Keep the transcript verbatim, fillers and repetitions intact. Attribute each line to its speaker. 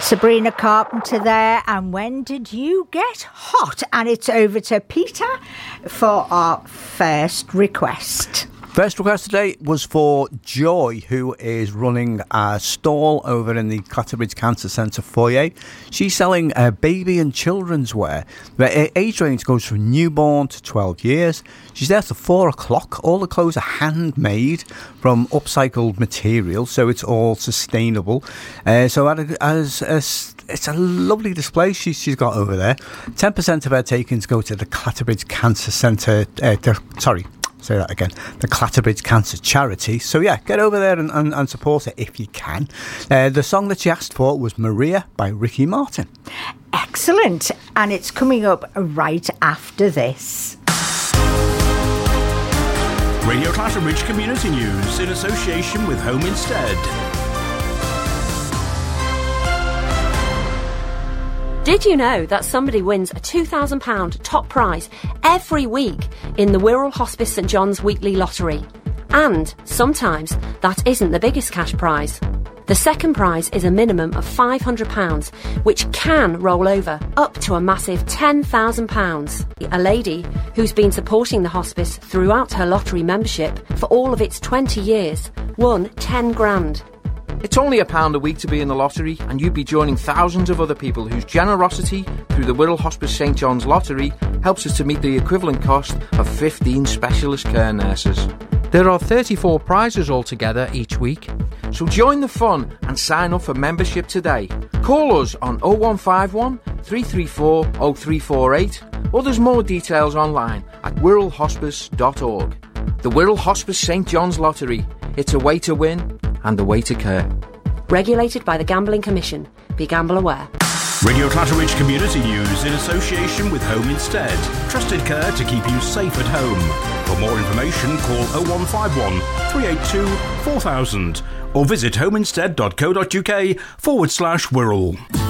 Speaker 1: Sabrina Carpenter there, and when did you get hot? And it's over to Peter for our first request.
Speaker 2: First request today was for Joy, who is running a stall over in the Clatterbridge Cancer Centre foyer. She's selling uh, baby and children's wear. The age range goes from newborn to twelve years. She's there till four o'clock. All the clothes are handmade from upcycled material, so it's all sustainable. Uh, so as, as it's a lovely display she's, she's got over there. ten percent of her takings go to the Clatterbridge Cancer Centre. Uh, the, sorry. Say that again. The Clatterbridge Cancer Charity. So yeah, get over there and, and, and support it if you can. Uh, the song that she asked for was Maria by Ricky Martin.
Speaker 1: Excellent. And it's coming up right after this.
Speaker 3: Radio Clatterbridge Community News in association with Home Instead.
Speaker 4: Did you know that somebody wins a two thousand pounds top prize every week in the Wirral Hospice St John's Weekly Lottery? And sometimes that isn't the biggest cash prize. The second prize is a minimum of five hundred pounds, which can roll over up to a massive ten thousand pounds. A lady who's been supporting the hospice throughout her lottery membership for all of its twenty years won ten grand.
Speaker 5: It's only a pound a week to be in the lottery, and you'd be joining thousands of other people whose generosity through the Wirral Hospice St John's Lottery helps us to meet the equivalent cost of fifteen specialist care nurses. There are thirty-four prizes altogether each week, so join the fun and sign up for membership today. Call us on oh one five one, three three four, oh three four eight, or there's more details online at wirral hospice dot org. The Wirral Hospice St John's Lottery. It's a way to win and a way to care.
Speaker 4: Regulated by the Gambling Commission. Be gamble aware.
Speaker 3: Radio Clatterbridge Community News in association with Home Instead. Trusted care to keep you safe at home. For more information, call oh one five one, three eight two, four thousand or visit homeinstead dot co dot uk forward slash Wirral.